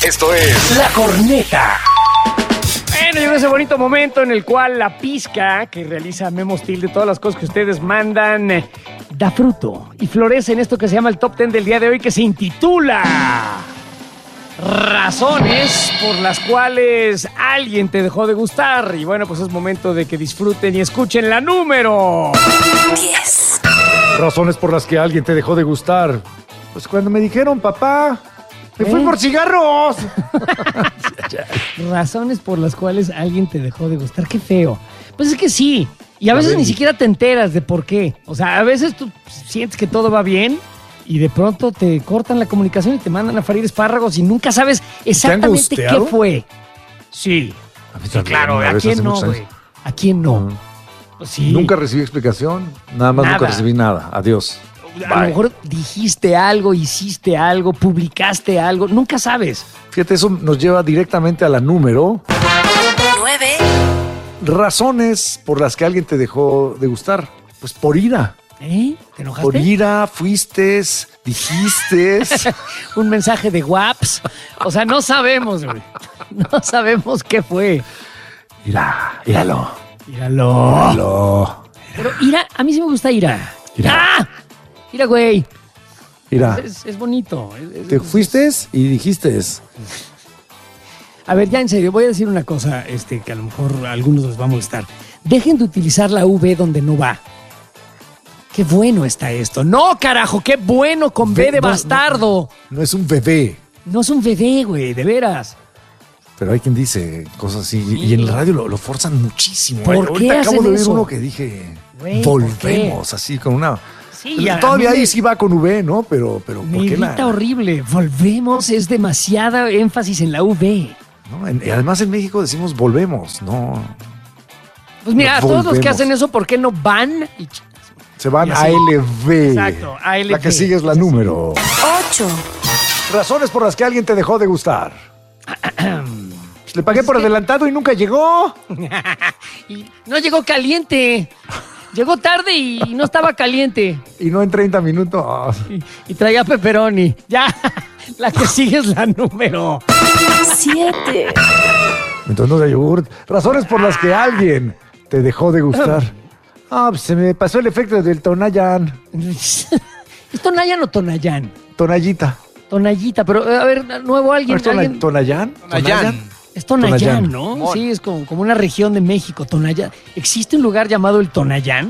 Esto es La Corneta. Bueno, llegó ese bonito momento en el cual la pizca que realiza Memo Steel de todas las cosas que ustedes mandan da fruto y florece en esto que se llama el Top 10 del día de hoy, que se intitula Razones por las cuales alguien te dejó de gustar. Y bueno, pues es momento de que disfruten y escuchen la número 10. Razones por las que alguien te dejó de gustar. Pues cuando me dijeron, papá, me fui por cigarros. Razones por las cuales alguien te dejó de gustar. Qué feo. Pues es que sí. Y a veces ni siquiera te enteras de por qué. O sea, a veces tú sientes que todo va bien y de pronto te cortan la comunicación y te mandan a freír espárragos y nunca sabes exactamente qué fue. Sí. Sí, claro. ¿A quién no, güey? ¿A quién no? Pues sí. Nunca recibí explicación. Nada más nunca recibí nada. Adiós. A lo mejor dijiste algo, hiciste algo, publicaste algo. Nunca sabes. Fíjate, eso nos lleva directamente a la número 9. Razones por las que alguien te dejó de gustar. Pues por ira. ¿Te enojaste? Por ira, fuiste, dijiste. Un mensaje de WhatsApp. O sea, no sabemos, güey. No sabemos qué fue. Íralo. Pero ira, a mí sí me gusta ira. ¡Ah! Mira, güey. Mira. Es bonito. Te fuiste y dijiste. A ver, ya en serio, voy a decir una cosa que a lo mejor a algunos les va a molestar. Dejen de utilizar la V donde no va. Qué bueno está esto. No, carajo, qué bueno con B de bastardo. No es un bebé. No es un bebé, güey, de veras. Pero hay quien dice cosas así. Sí. Y en el radio lo forzan muchísimo. ¿Por qué ahorita acabo de ver eso? Uno que dije, güey, volvemos, así con una... Sí, todavía ahí sí va con V, ¿no? Pero me ¿por qué irrita horrible. Volvemos, es demasiada énfasis en la V. No, y además en México decimos volvemos, no. Pues mira, a todos los que hacen eso, ¿por qué no van? Se van a LV. Exacto, a LV. La que sigue es la número 8. Razones por las que alguien te dejó de gustar. Le pagué por adelantado y nunca llegó. Y no llegó caliente. Llegó tarde y no estaba caliente. Y no en 30 minutos. Y traía pepperoni. Ya, la que sigue es la número 7. Entonces no da yogurt. Razones por las que alguien te dejó de gustar. Pues se me pasó el efecto del Tonayan. ¿Es Tonayan o Tonayán? Tonallita. Tonallita, pero a ver, nuevo alguien. ¿Tonayan? Tonayán. Es Tonayán, Tonayán, ¿no? Sí, es como una región de México, Tonayán. ¿Existe un lugar llamado el Tonayán?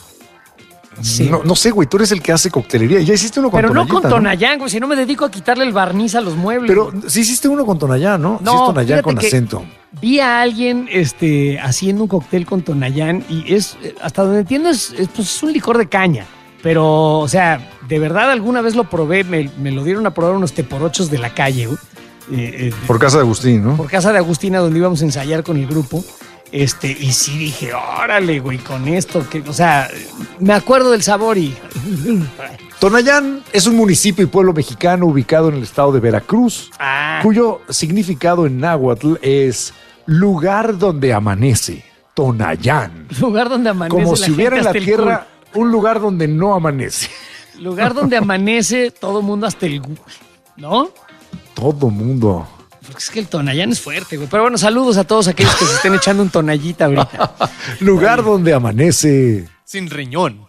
Sí. No sé, güey, tú eres el que hace coctelería. Ya hiciste uno con Pero Tonayita, no con Tonayán, güey, si no me dedico a quitarle el barniz a los muebles. Pero sí hiciste uno con Tonayán, ¿no? No, sí es Tonayán con fíjate acento. Vi a alguien haciendo un cóctel con Tonayán y es, hasta donde entiendo, es un licor de caña. Pero, o sea, de verdad alguna vez lo probé, me lo dieron a probar unos teporochos de la calle, güey. Por casa de Agustín, ¿no? Por casa de Agustina, donde íbamos a ensayar con el grupo. Y sí dije, órale, güey, con esto. O sea, me acuerdo del sabor y... Tonayán es un municipio y pueblo mexicano ubicado en el estado de Veracruz, cuyo significado en náhuatl es lugar donde amanece. Tonayán. Lugar donde amanece. Como la si hubiera en la gente hasta el tierra un lugar donde no amanece. Lugar donde amanece todo mundo hasta el... ¿No? Todo mundo. Porque es que el Tonayán es fuerte, güey. Pero bueno, saludos a todos aquellos que se estén echando un Tonallita ahorita. Lugar donde amanece. Sin riñón.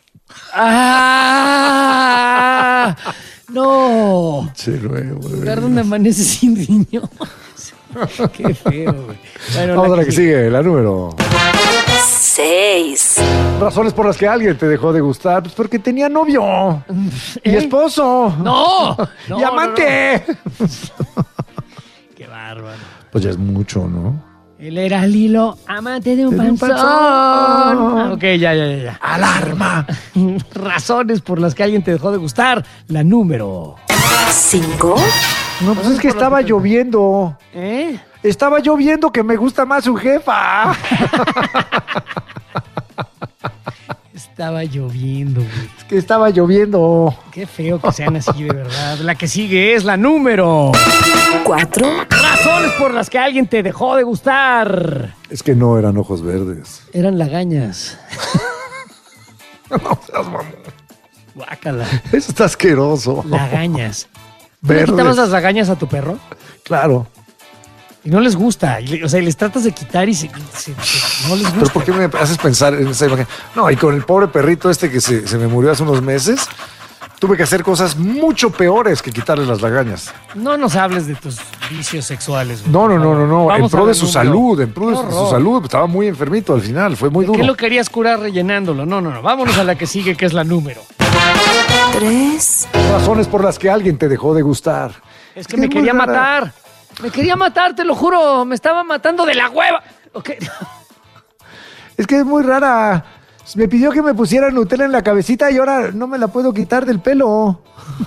¡Ah! ¡No! Che, luego, Lugar donde amanece sin riñón. Qué feo, güey. Bueno, vamos a la que sigue, la número 6. Razones por las que alguien te dejó de gustar. Pues porque tenía novio. Y esposo. ¡No! Y amante. No. Qué bárbaro. Pues ya es mucho, ¿no? Él era Lilo, amante de un panzón. Ok, ya. ¡Alarma! Razones por las que alguien te dejó de gustar. La número 5. No, pues es que estaba lloviendo. Estaba lloviendo, que me gusta más su jefa. Estaba lloviendo, güey. Es que estaba lloviendo. Qué feo que sean así, de verdad. La que sigue es la número 4. Razones por las que alguien te dejó de gustar. Es que no eran ojos verdes. Eran lagañas. No seas mamón. Guácala. Eso está asqueroso. Lagañas. ¿Le Verdes. quitabas las lagañas a tu perro? Claro. Y no les gusta. O sea, y les tratas de quitar y no les gusta. Pero ¿por qué me haces pensar en esa imagen? No, y con el pobre perrito este que se me murió hace unos meses, tuve que hacer cosas mucho peores que quitarle las lagañas. No nos hables de tus vicios sexuales. Güey. No. En Vamos pro a de ver su número. salud, en pro Qué de su horror. salud. Estaba muy enfermito al final, fue muy ¿Por duro. qué lo querías curar rellenándolo? No. Vámonos a la que sigue, que es la número. 3, Razones por las que alguien te dejó de gustar. Es que me muy quería rara. matar. Me quería matar, te lo juro. Me estaba matando de la hueva. Ok. Es que es muy rara. Me pidió que me pusiera Nutella en la cabecita y ahora no me la puedo quitar del pelo.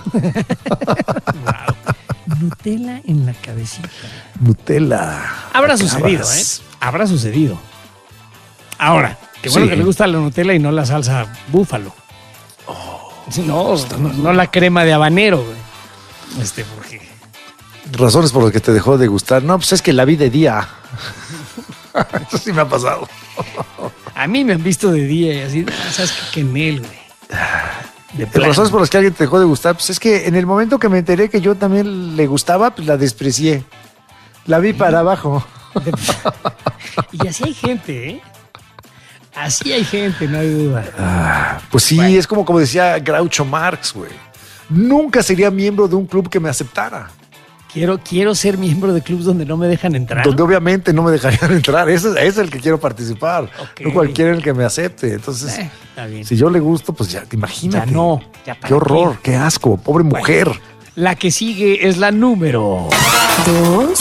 Nutella en la cabecita. Nutella. Habrá Acabas. sucedido, ¿eh? Habrá sucedido. Ahora, qué bueno Sí. que le gusta la Nutella y no la salsa búfalo. Sí, no la crema de habanero, güey. Porque... Razones por las que te dejó de gustar. No, pues es que la vi de día. Eso sí me ha pasado. A mí me han visto de día y así, ¿sabes qué? Que en él, güey. De plano. Razones por las que alguien te dejó de gustar. Pues es que en el momento que me enteré que yo también le gustaba, pues la desprecié. La vi para abajo. Y así hay gente, ¿eh? Así hay gente, no hay duda. Pues sí, Bueno. es como decía Groucho Marx, güey. Nunca sería miembro de un club que me aceptara. Quiero ser miembro de clubs donde no me dejan entrar. Donde obviamente no me dejarían entrar. Ese es el que quiero participar. Ok. No cualquiera en el que me acepte. Entonces, Está bien. si yo le gusto, pues ya, imagínate. Ya no. Ya para Qué horror, qué asco. Pobre mujer. La que sigue es la número. 2,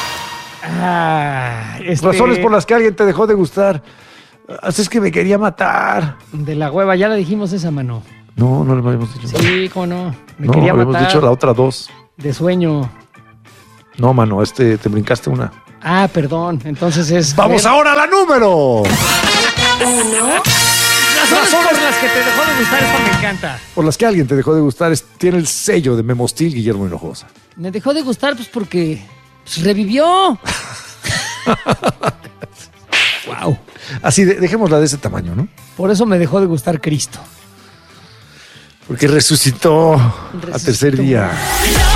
Razones por las que alguien te dejó de gustar. Así es que me quería matar. De la hueva, ya la dijimos esa, mano. No le habíamos dicho. Sí, cómo no. Me No, quería habíamos matar. dicho la otra dos. De sueño. No, mano, te brincaste una. Ah, perdón. Entonces es... ¡Vamos a ver, ahora a la número! 1, Razones por las que te dejó de gustar, esta me encanta. Por las que alguien te dejó de gustar, tiene el sello de Memostil Guillermo Hinojosa. Me dejó de gustar pues porque pues, revivió. Wow. Así, dejémosla de ese tamaño, ¿no? Por eso me dejó de gustar Cristo. Porque resucitó al tercer día.